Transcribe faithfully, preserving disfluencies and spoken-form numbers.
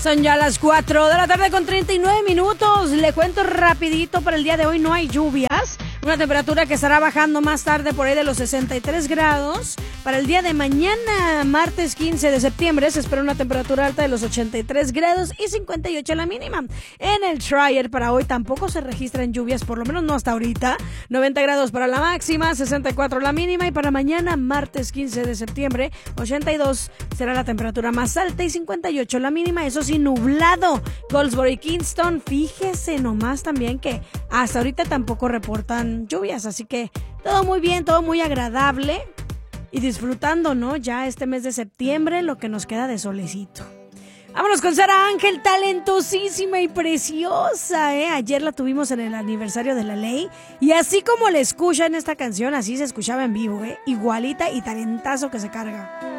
Son ya las cuatro de la tarde con treinta y nueve minutos. Le cuento rapidito, para el día de hoy no hay lluvias. Una temperatura que estará bajando más tarde por ahí de los sesenta y tres grados. Para el día de mañana, martes quince de septiembre, se espera una temperatura alta de los ochenta y tres grados y cincuenta y ocho la mínima. En el Tryer para hoy tampoco se registran lluvias, por lo menos no hasta ahorita. noventa grados para la máxima, sesenta y cuatro la mínima. Y para mañana, martes quince de septiembre, ochenta y dos será la temperatura más alta y cincuenta y ocho la mínima. Eso sí, nublado. Goldsboro y Kingston, fíjese nomás también que hasta ahorita tampoco reportan lluvias, así que todo muy bien, todo muy agradable y disfrutando, ¿no? Ya este mes de septiembre, lo que nos queda de solecito. Vámonos con Sara Ángel, talentosísima y preciosa, ¿eh? Ayer la tuvimos en el aniversario de La Ley y así como le escucha en esta canción, así se escuchaba en vivo, ¿eh? Igualita y talentazo que se carga.